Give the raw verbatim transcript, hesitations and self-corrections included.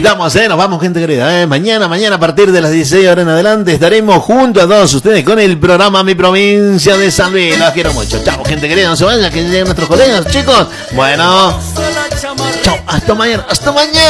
quitamos, ¿eh? Nos vamos, gente querida. ¿eh? Mañana, mañana a partir de las dieciséis horas en adelante estaremos junto a todos ustedes con el programa Mi Provincia de San Luis. Los quiero mucho. Chao, gente querida. No se vayan, que lleguen nuestros colegas, chicos. Bueno, chao. Hasta mañana. Hasta mañana.